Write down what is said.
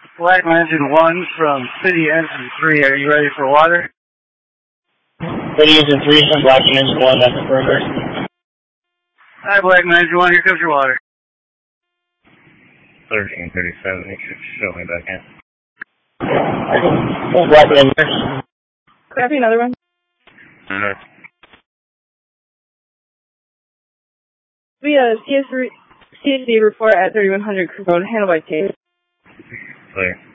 Black Engine 1 from City Engine 3. Are you ready for water? City Engine 3 from Black Engine 1, that's the further. Hi, Black Engine 1, here comes your water. 1337, you should show me back in. Black Engine. Copy another one. No. We CSD report at 3100 Crew Road, handled by Tate. Clear.